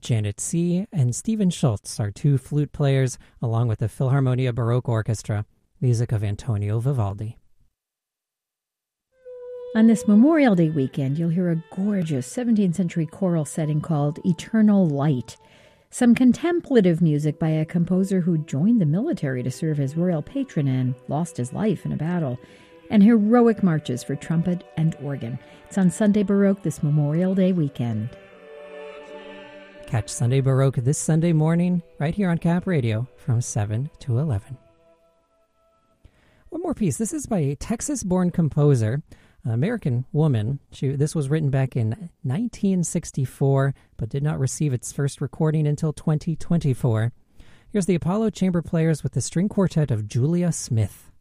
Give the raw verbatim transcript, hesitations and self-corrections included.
Janet C. and Stephen Schultz are two flute players, along with the Philharmonia Baroque Orchestra, music of Antonio Vivaldi. On this Memorial Day weekend, you'll hear a gorgeous seventeenth century choral setting called Eternal Light, some contemplative music by a composer who joined the military to serve as royal patron and lost his life in a battle, and heroic marches for trumpet and organ. It's on Sunday Baroque this Memorial Day weekend. Catch Sunday Baroque this Sunday morning right here on Cap Radio from seven to eleven. One more piece. This is by a Texas-born composer, an American woman. She, this was written back in nineteen sixty-four, but did not receive its first recording until twenty twenty-four. Here's the Apollo Chamber Players with the string quartet of Julia Smith.